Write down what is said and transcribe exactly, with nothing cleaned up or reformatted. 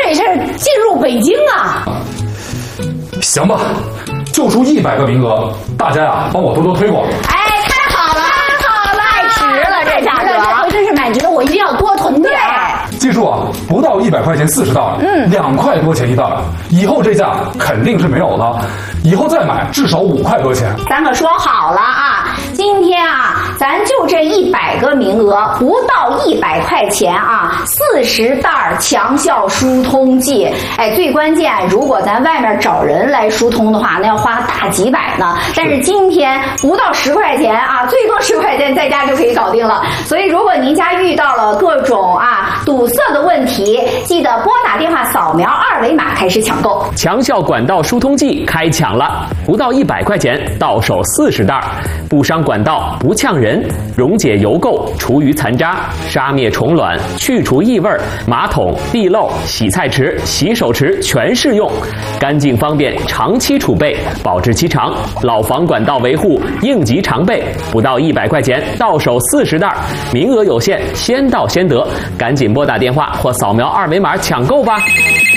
这是进入北京啊！ 行吧，就出一百个名额，大家呀，帮我多多推广。 哎，太好了，太好了，太值了，这价格，这回真是蛮值的，我一定要多囤点。 记住啊，不到一百块钱四十袋，嗯，两块多钱一袋，以后这价肯定是没有了，以后再买至少五块多钱。 咱可说好了啊，今天啊，咱就这一百个名额，不到一百块钱啊，四十袋强效疏通剂。哎，最关键，如果咱外面找人来疏通的话，那要花大几百呢。但是今天不到十块钱啊，最多十块钱在家就可以搞定了。所以，如果您家遇到了各种啊堵塞的问题，记得拨打电话扫描二维码开始抢购。 强效管道疏通剂开抢了，不到一百块钱到手四十袋，不伤管道，不呛人，溶解油垢，除余残渣，杀灭虫卵，去除异味，马桶、地漏、洗菜池、洗手池全适用，干净方便，长期储备，保质期长，老防管道维护，应急常备。不到一百块钱到手四十袋，名额有限，先到先得，赶紧拨打电话或扫描二维码抢购吧。